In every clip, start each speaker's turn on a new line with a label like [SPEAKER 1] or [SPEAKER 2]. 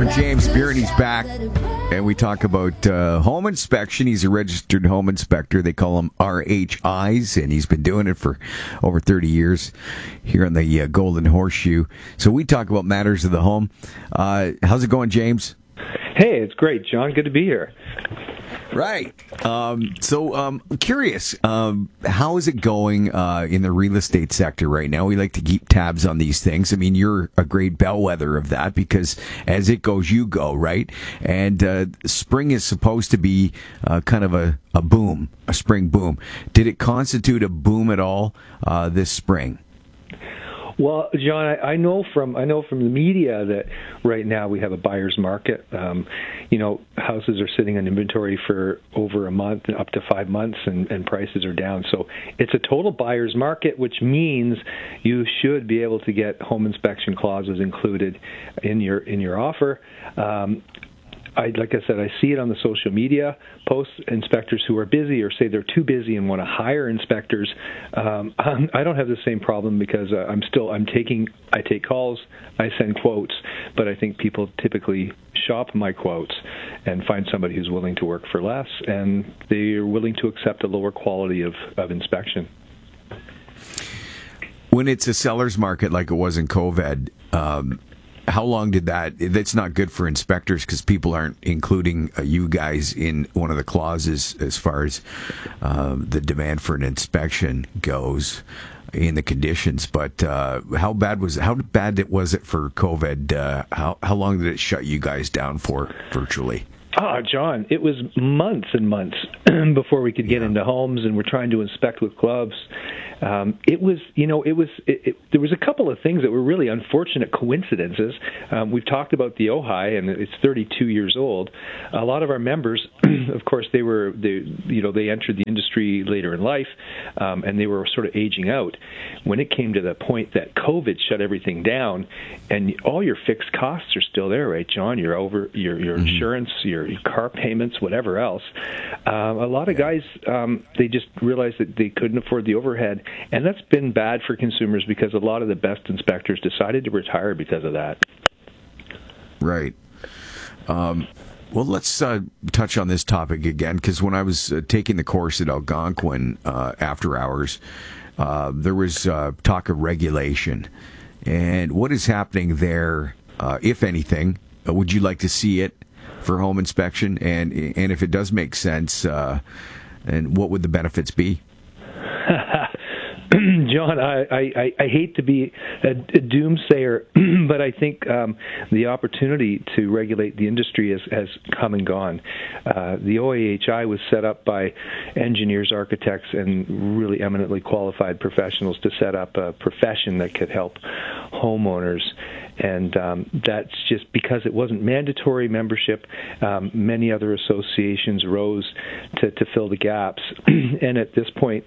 [SPEAKER 1] for James Beard. He's back, and we talk about home inspection. He's a registered home inspector. They call him RHIs, and he's been doing it for over 30 years here on the Golden Horseshoe. So we talk about matters of the home. How's it going, James?
[SPEAKER 2] Hey, it's great, John. Good to be here.
[SPEAKER 1] Right. So I'm curious, how is it going in the real estate sector right now? We like to keep tabs on these things. I mean, you're a great bellwether of that because as it goes, you go, right? And spring is supposed to be kind of a boom, a spring boom. Did it constitute a boom at all this spring?
[SPEAKER 2] Well, John, I know from the media that right now we have a buyer's market. Houses are sitting on inventory for over a month, up to 5 months, and prices are down. So it's a total buyer's market, which means you should be able to get home inspection clauses included in your offer. Like I said, I see it on the social media posts. Inspectors who are busy or say they're too busy and want to hire inspectors. I don't have the same problem because I take calls, I send quotes, but I think people typically shop my quotes and find somebody who's willing to work for less, and they're willing to accept a lower quality of inspection.
[SPEAKER 1] When it's a seller's market like it was in COVID, how long did that's not good for inspectors because people aren't including you guys in one of the clauses as far as the demand for an inspection goes in the conditions. But how bad was it for COVID? How long did it shut you guys down for virtually?
[SPEAKER 2] John, it was months and months before we could get into homes, and we're trying to inspect with gloves. There was a couple of things that were really unfortunate coincidences. We've talked about the OHI, and it's 32 years old. A lot of our members, of course, they entered the industry later in life, and they were sort of aging out. When it came to the point that COVID shut everything down, and all your fixed costs are still there, right, John? Your insurance, your car payments, whatever else. A lot of guys, they just realized that they couldn't afford the overhead. And that's been bad for consumers because a lot of the best inspectors decided to retire because of that.
[SPEAKER 1] Right. Well, let's touch on this topic again, because when I was taking the course at Algonquin after hours, there was talk of regulation. And what is happening there, if anything? Would you like to see it for home inspection? And if it does make sense, and what would the benefits be?
[SPEAKER 2] John, I hate to be a doomsayer, but I think the opportunity to regulate the industry has come and gone. The OAHI was set up by engineers, architects, and really eminently qualified professionals to set up a profession that could help homeowners. And that's just because it wasn't mandatory membership. Many other associations rose to fill the gaps. And at this point,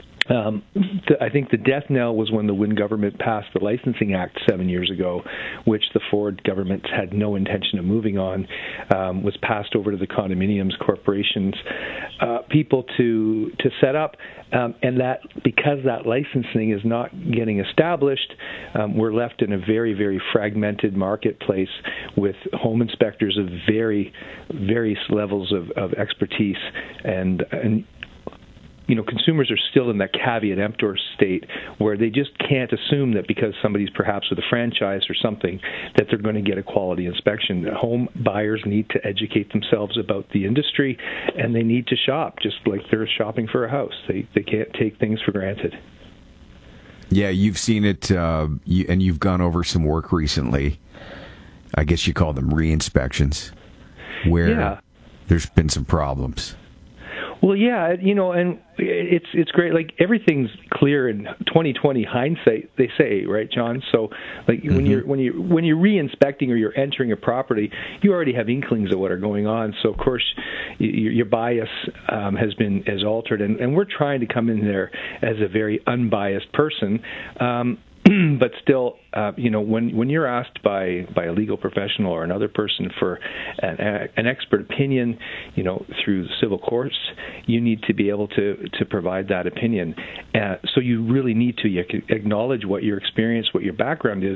[SPEAKER 2] I think the death knell was when the Wynne government passed the Licensing Act 7 years ago, which the Ford government had no intention of moving on, was passed over to the condominiums corporations, people to set up, and that because that licensing is not getting established, we're left in a very, very fragmented marketplace with home inspectors of various levels of expertise, and consumers are still in that caveat emptor state where they just can't assume that because somebody's perhaps with a franchise or something that they're going to get a quality inspection. Home buyers need to educate themselves about the industry, and they need to shop just like they're shopping for a house. They can't take things for granted.
[SPEAKER 1] Yeah, you've seen it, and you've gone over some work recently. I guess you call them re-inspections, where there's been some problems.
[SPEAKER 2] Well, yeah, and it's great. Like everything's clear in 2020 hindsight, they say, right, John? So, like when you're re-inspecting or you're entering a property, you already have inklings of what are going on. So, of course, your bias has altered, and we're trying to come in there as a very unbiased person. But still, when you're asked by a legal professional or another person for an expert opinion, through the civil courts, you need to be able to provide that opinion. So you really need to acknowledge what your experience, what your background is,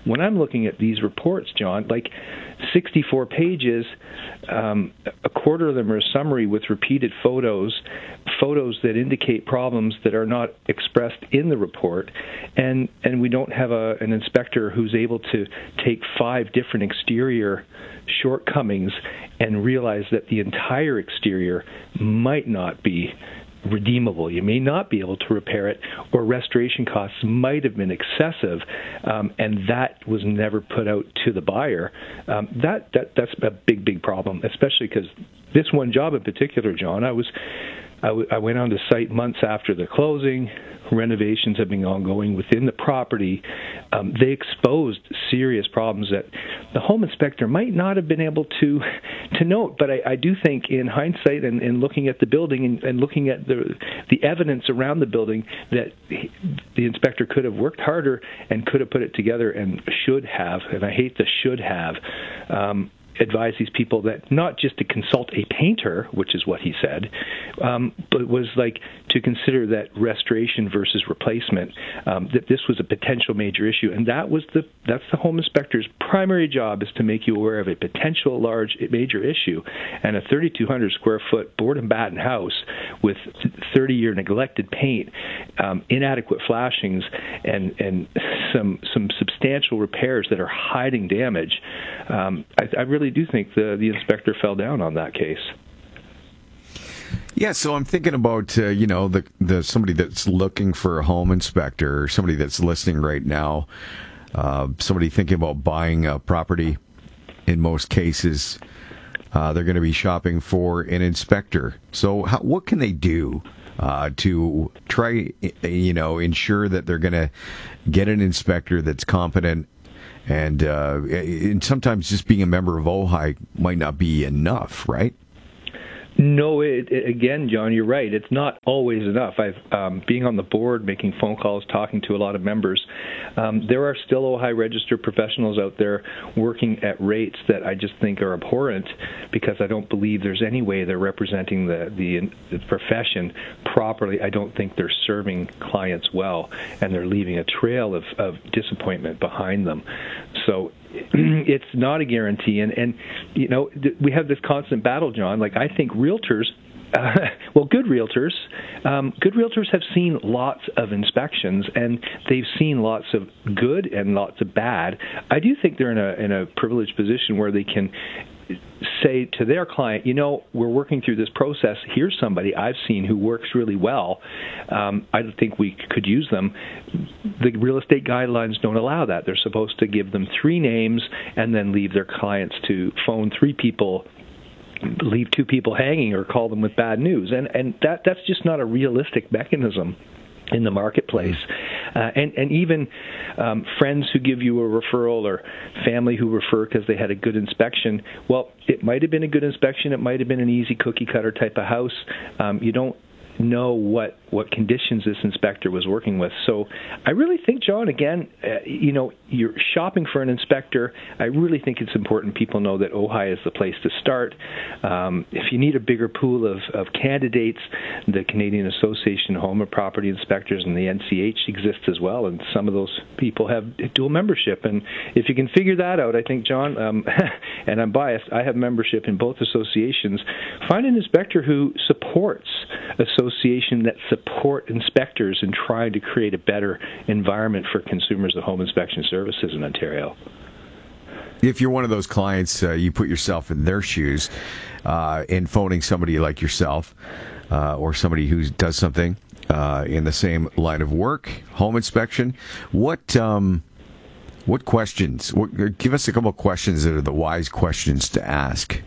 [SPEAKER 2] when I'm looking at these reports, John, like 64 pages, a quarter of them are a summary with repeated photos that indicate problems that are not expressed in the report, and we don't have an inspector who's able to take 5 different exterior shortcomings and realize that the entire exterior might not be redeemable. You may not be able to repair it, or restoration costs might have been excessive, and that was never put out to the buyer. That's a big problem, especially because this one job in particular, John, I went on the site months after the closing. Renovations have been ongoing within the property. They exposed serious problems that the home inspector might not have been able to note. But I do think, in hindsight, and looking at the building and looking at the evidence around the building, that the inspector could have worked harder and could have put it together, and should have, and I hate the should have, advise these people that not just to consult a painter, which is what he said, but was like to consider that restoration versus replacement, that this was a potential major issue. And that's the home inspector's primary job, is to make you aware of a potential large major issue. And a 3,200 square foot board and batten house with 30-year neglected paint, inadequate flashings, and some substantial repairs that are hiding damage. I really do think the inspector fell down on that case.
[SPEAKER 1] Yeah, so I'm thinking about the somebody that's looking for a home inspector, or somebody that's listening right now, somebody thinking about buying a property. In most cases, they're going to be shopping for an inspector. So what can they do to try, ensure that they're going to get an inspector that's competent? And sometimes just being a member of OHI might not be enough, right?
[SPEAKER 2] No, again, John, you're right. It's not always enough. I've being on the board, making phone calls, talking to a lot of members. There are still OHI registered professionals out there working at rates that I just think are abhorrent, because I don't believe there's any way they're representing the profession properly. I don't think they're serving clients well, and they're leaving a trail of disappointment behind them. So it's not a guarantee, and we have this constant battle, John. Like, I think realtors, good realtors have seen lots of inspections, and they've seen lots of good and lots of bad. I do think they're in a privileged position where they can say to their client, we're working through this process. Here's somebody I've seen who works really well. I think we could use them. The real estate guidelines don't allow that. They're supposed to give them 3 names and then leave their clients to phone 3 people, leave 2 people hanging, or call them with bad news. And that's just not a realistic mechanism in the marketplace. And even friends who give you a referral, or family who refer because they had a good inspection, well, it might have been a good inspection, it might have been an easy cookie-cutter type of house. You don't know what conditions this inspector was working with. So I really think, John, again, you're shopping for an inspector. I really think it's important people know that OHI is the place to start. If you need a bigger pool of candidates, the Canadian Association of Home and Property Inspectors and the NCH exists as well, and some of those people have dual membership. And if you can figure that out, I think, John, and I'm biased, I have membership in both associations. Find an inspector who supports association that support inspectors in trying to create a better environment for consumers of home inspection services in Ontario.
[SPEAKER 1] If you're one of those clients, you put yourself in their shoes in phoning somebody like yourself, or somebody who does something in the same line of work, home inspection. What questions? Give us a couple of questions that are the wise questions to ask.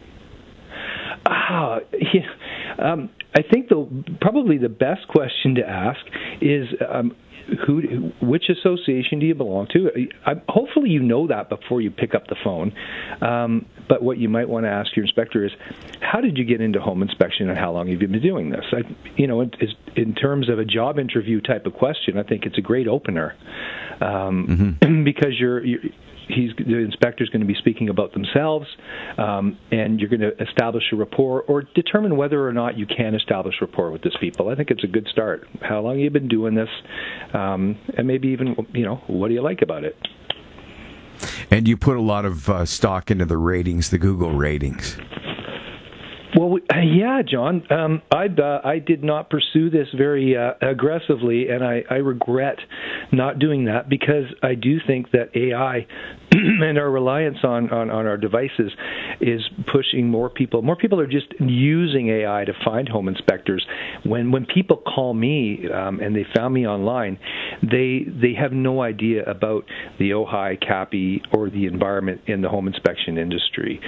[SPEAKER 2] I think probably the best question to ask is which association do you belong to? Hopefully you know that before you pick up the phone. But what you might want to ask your inspector is, how did you get into home inspection, and how long have you been doing this? In terms of a job interview type of question, I think it's a great opener, because the inspector is going to be speaking about themselves, and you're going to establish a rapport, or determine whether or not you can establish rapport with these people. I think it's a good start. How long have you been doing this, and maybe even what do you like about it?
[SPEAKER 1] And you put a lot of stock into the ratings, the Google ratings.
[SPEAKER 2] Well, yeah, John. I did not pursue this very aggressively, and I regret not doing that because I do think that AI and our reliance on our devices is pushing more people. More people are just using AI to find home inspectors. When people call me and they found me online, they have no idea about the OHI, CAPI, or the environment in the home inspection industry.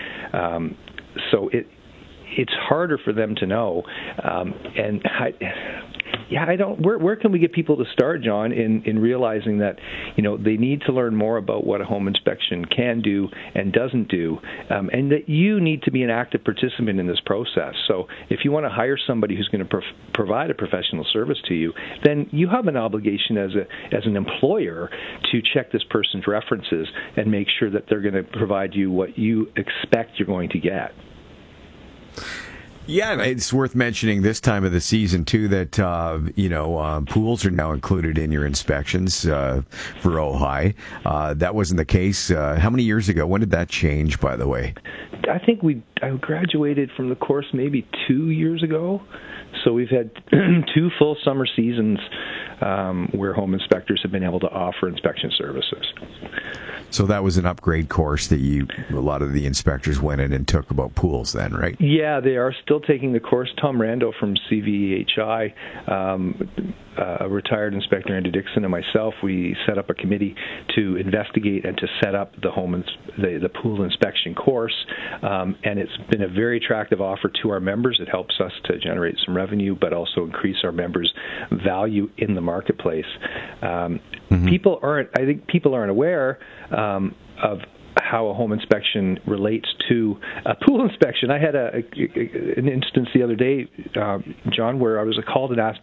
[SPEAKER 2] So it's harder for them to know, and I don't. Where can we get people to start, John, in realizing that they need to learn more about what a home inspection can do and doesn't do, and that you need to be an active participant in this process. So if you want to hire somebody who's going to provide a professional service to you, then you have an obligation as an employer to check this person's references and make sure that they're going to provide you what you expect you're going to get.
[SPEAKER 1] Yeah, it's worth mentioning this time of the season, too, that, pools are now included in your inspections for OHI. That wasn't the case. How many years ago? When did that change, by the way?
[SPEAKER 2] I think I graduated from the course maybe 2 years ago. So we've had 2 full summer seasons where home inspectors have been able to offer inspection services.
[SPEAKER 1] So that was an upgrade course that a lot of the inspectors went in and took about pools then, right?
[SPEAKER 2] Yeah, they are still taking the course. Tom Rando from CVEHI, a retired inspector, Andy Dixon, and myself, we set up a committee to investigate and to set up the pool inspection course. And it's been a very attractive offer to our members. It helps us to generate some revenue, but also increase our members' value in the marketplace. People aren't aware of how a home inspection relates to a pool inspection. I had an instance the other day, John, where I was called and asked